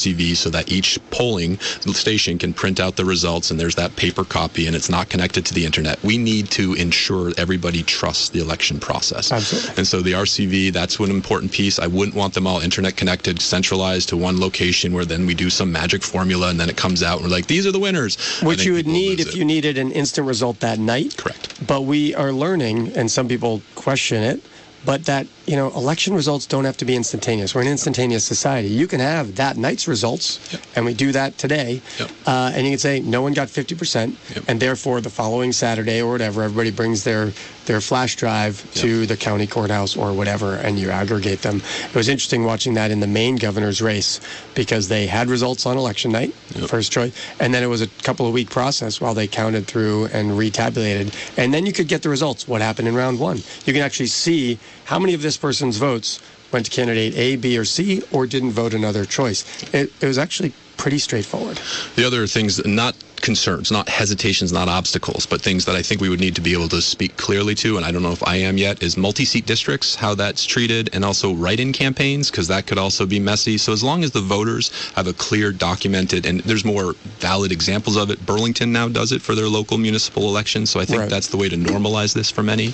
RCV so that each polling station can print out the results, and there's that paper copy, and it's not connected to the internet. We need to ensure everybody trusts the election process. Absolutely. And so the RCV, that's one important piece. I wouldn't want them all internet connected, centralized to one location where then we do some magic formula and then it comes out and we're like, these are the winners. Which you would need if you needed an instant result that night. Correct. But we are learning, and some people question it, but that, election results don't have to be instantaneous. We're an instantaneous society. You can have that night's results, and we do that today, and you can say no one got 50%, and therefore the following Saturday or whatever, everybody brings their flash drive to the county courthouse or whatever, and you aggregate them. It was interesting watching that in the Maine governor's race because they had results on election night, first choice, and then it was a couple of week process while they counted through and retabulated, and then you could get the results, what happened in round one. You can actually see how many of this person's votes went to candidate A, B, or C, or didn't vote another choice. It was actually pretty straightforward. The other things, not concerns, not hesitations, not obstacles, but things that I think we would need to be able to speak clearly to, and I don't know if I am yet, is multi-seat districts, how that's treated, and also write-in campaigns, because that could also be messy. So as long as the voters have a clear, documented, and there's more valid examples of it. Burlington now does it for their local municipal elections, so I think that's the way to normalize this for many.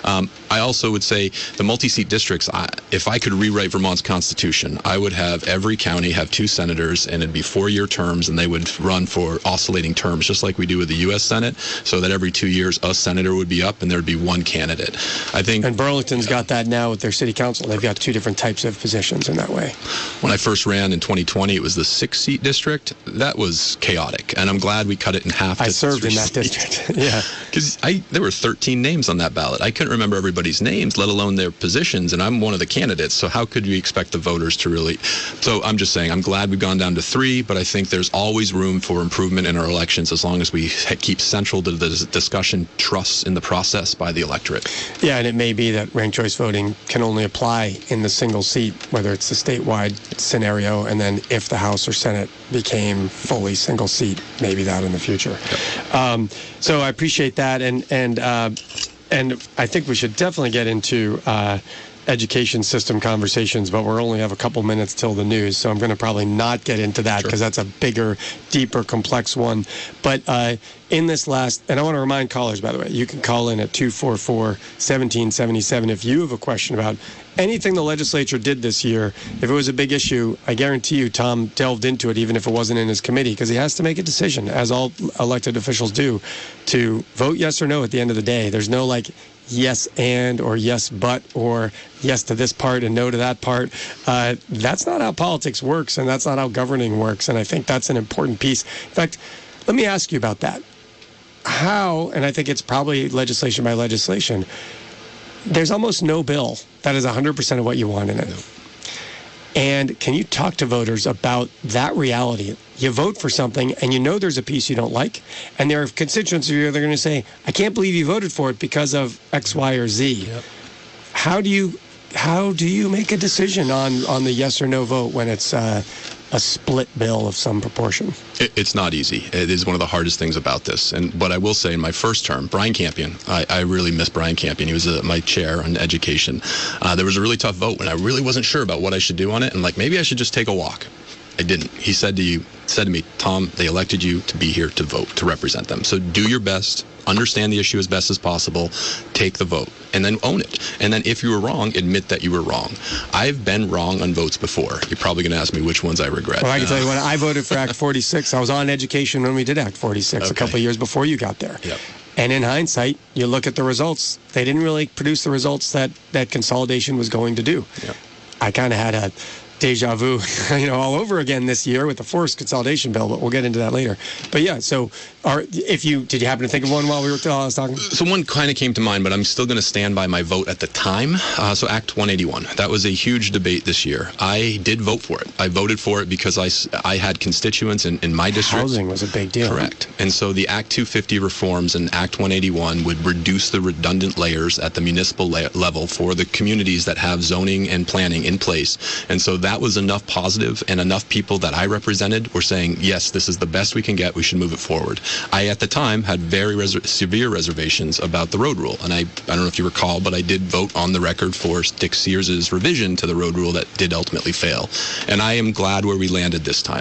I also would say the multi-seat districts, if I could rewrite Vermont's constitution, I would have every county have 2 senators, and it'd be 4-year terms, and they would run for oscillating terms, just like we do with the U.S. Senate, so that every 2 years a senator would be up and there'd be one candidate. I think. And Burlington's got that now with their city council. They've got 2 different types of positions in that way. When I first ran in 2020, it was the 6-seat district. That was chaotic, and I'm glad we cut it in half. I served in that district. Because there were 13 names on that ballot. I couldn't remember everybody's names, let alone their positions, and I'm one of the candidates, so how could we expect the voters to really... So I'm just saying, I'm glad we've gone down to 3, but I think there's always room for improvement in our elections as long as we keep central to the discussion trust in the process by the electorate. Yeah, and it may be that ranked choice voting can only apply in the single seat, whether it's the statewide scenario, and then if the House or Senate became fully single seat, maybe that in the future. So I appreciate that, and I think we should definitely get into education system conversations, but we only have a couple minutes till the news, so I'm going to probably not get into that because that's a bigger, deeper, complex one. But in this last, and I want to remind callers, by the way, you can call in at 244-1777 if you have a question about anything the legislature did this year. If it was a big issue, I guarantee you Tom delved into it, even if it wasn't in his committee, because he has to make a decision, as all elected officials do, to vote yes or no at the end of the day. There's no yes and, or yes but, or yes to this part and no to that part. That's not how politics works, and that's not how governing works, and I think that's an important piece. In fact, let me ask you about that. How, and I think it's probably legislation by legislation, there's almost no bill that is 100% of what you want in it. No. And can you talk to voters about that reality? You vote for something, and you know there's a piece you don't like, and there are constituents who they're going to say, I can't believe you voted for it because of X, Y, or Z. Yep. How do you make a decision on the yes or no vote when it's a split bill of some proportion? It's not easy. It is one of the hardest things about this. But I will say, in my first term, Brian Campion, I really miss Brian Campion. He was my chair on education. There was a really tough vote, and I really wasn't sure about what I should do on it, and maybe I should just take a walk. I didn't. He said to me, Tom, they elected you to be here to vote, to represent them. So do your best, understand the issue as best as possible, take the vote, and then own it. And then if you were wrong, admit that you were wrong. I've been wrong on votes before. You're probably going to ask me which ones I regret. Well, I can tell you, when I voted for Act 46, I was on education when we did Act 46 a couple of years before you got there. Yep. And in hindsight, you look at the results, they didn't really produce the results that consolidation was going to do. Yep. I kind of had a deja vu, all over again this year with the forced consolidation bill, but we'll get into that later. But yeah, so did you happen to think of one while I was talking? So one kind of came to mind, but I'm still going to stand by my vote at the time. So Act 181, that was a huge debate this year. I did vote for it. I voted for it because I had constituents in my district. Housing was a big deal. Correct. And so the Act 250 reforms and Act 181 would reduce the redundant layers at the municipal level for the communities that have zoning and planning in place. And so that that was enough positive, and enough people that I represented were saying, yes, this is the best we can get, we should move it forward. I, at the time, had very severe reservations about the road rule, and I don't know if you recall, but I did vote on the record for Dick Sears's revision to the road rule that did ultimately fail. And I am glad where we landed this time.